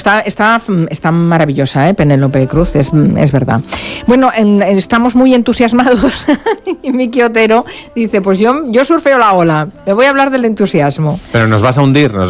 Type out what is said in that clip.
está maravillosa, Penélope Cruz, es verdad. Bueno, estamos muy entusiasmados y Miki Otero dice, pues yo surfeo la ola, me voy a hablar del entusiasmo. Pero nos vas a hundir,